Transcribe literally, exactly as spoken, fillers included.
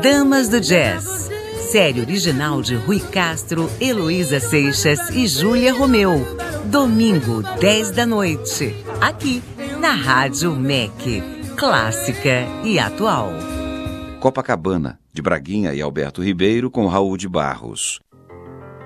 Damas do Jazz. Série original de Rui Castro, Heloísa Seixas e Júlia Romeu. Domingo, dez da noite. Aqui, na Rádio M E C. Clássica e atual. Copacabana, de Braguinha e Alberto Ribeiro, com Raul de Barros.